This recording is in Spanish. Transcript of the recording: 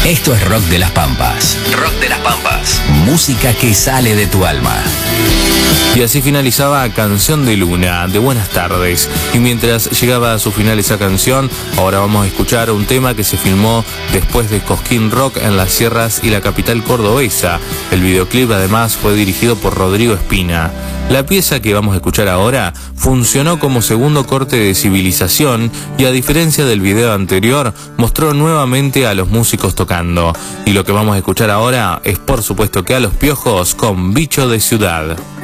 Esto es Rock de las Pampas. Rock de las Pampas. Música que sale de tu alma. Y así finalizaba Canción de Luna, de Buenas Tardes. Y mientras llegaba a su final esa canción, ahora vamos a escuchar un tema que se filmó después de Cosquín Rock en las sierras y la capital cordobesa. El videoclip además fue dirigido por Rodrigo Espina. La pieza que vamos a escuchar ahora funcionó como segundo corte de Civilización y, a diferencia del video anterior, mostró nuevamente a los músicos tocando. Y lo que vamos a escuchar ahora es, por supuesto, que a Los Piojos con Bicho de Ciudad.